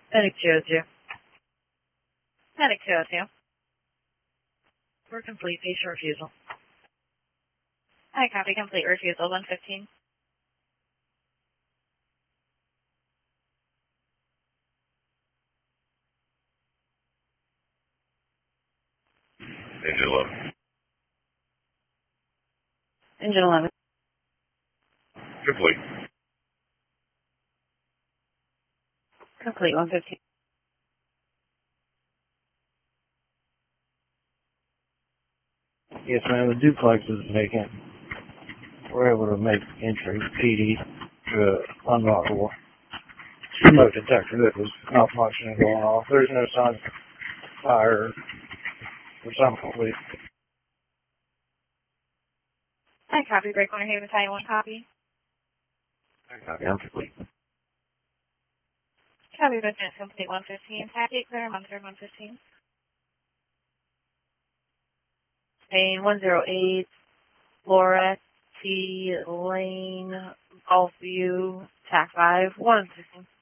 Medic 202. Medic 202. We're complete. Patient refusal. I copy. Complete refusal. 115. Engine 11. Engine 11. Complete. Complete. 115. Yes, ma'am. The duplex is vacant. We're able to make entry PD to unlock door. Smoke detector that was malfunctioning going off. There's no sign of fire or something. Complete. I copy. Break Corner Haven Battalion 1 copy. I copy. I'm complete. Copy. Resident complete. 115. Tactic clear. I'm on third 115. Spain 108. Loretti Lane. Golf View. TAC 5. 115.